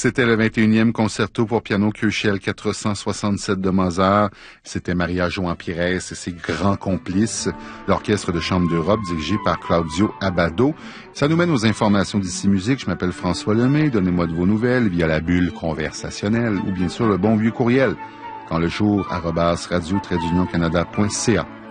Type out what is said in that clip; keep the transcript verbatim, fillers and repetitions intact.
C'était le vingt et unième concerto pour piano Köchel quatre cent soixante-sept de Mozart. C'était Maria-Joan Pires et ses grands complices, l'Orchestre de chambre d'Europe dirigé par Claudio Abbado. Ça nous mène aux informations d'Ici Musique. Je m'appelle François Lemay. Donnez-moi de vos nouvelles via la bulle conversationnelle ou bien sûr le bon vieux courriel. Quand le jour, arobase radio-canada.ca.